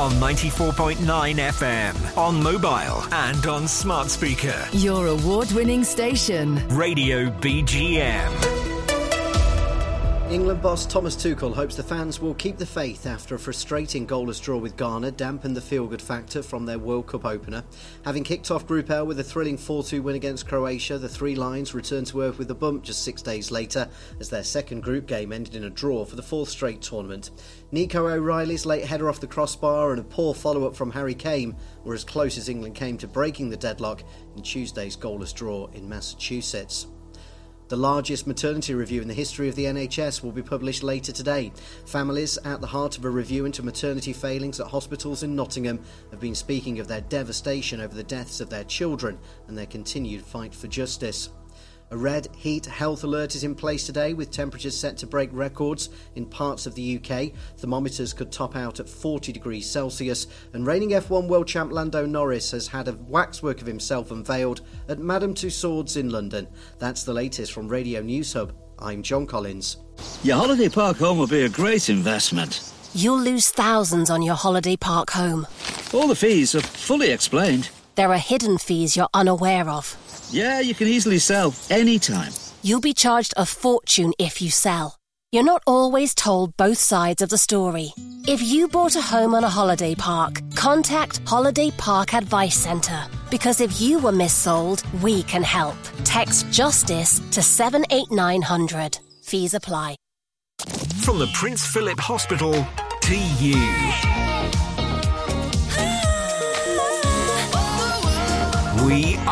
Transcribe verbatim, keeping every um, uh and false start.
on ninety-four point nine F M, on mobile and on smart speaker. Your award-winning station. Radio B G M. England boss Thomas Tuchel hopes the fans will keep the faith after a frustrating goalless draw with Ghana dampened the feel-good factor from their World Cup opener. Having kicked off Group L with a thrilling four two win against Croatia, the Three Lions returned to earth with a bump just six days later as their second group game ended in a draw for the fourth straight tournament. Nico O'Reilly's late header off the crossbar and a poor follow-up from Harry Kane were as close as England came to breaking the deadlock in Tuesday's goalless draw in Massachusetts. The largest maternity review in the history of the N H S will be published later today. Families at the heart of a review into maternity failings at hospitals in Nottingham have been speaking of their devastation over the deaths of their children and their continued fight for justice. A red heat health alert is in place today with temperatures set to break records in parts of the U K. Thermometers could top out at forty degrees Celsius, and reigning F one world champ Lando Norris has had a waxwork of himself unveiled at Madame Tussauds in London. That's the latest from Radio News Hub. I'm John Collins. Your holiday park home will be a great investment. You'll lose thousands on your holiday park home. All the fees are fully explained. There are hidden fees you're unaware of. Yeah, you can easily sell anytime. You'll be charged a fortune if you sell. You're not always told both sides of the story. If you bought a home on a holiday park, contact Holiday Park Advice Centre. Because if you were missold, we can help. Text JUSTICE to seven eight nine hundred. Fees apply. From the Prince Philip Hospital to you. We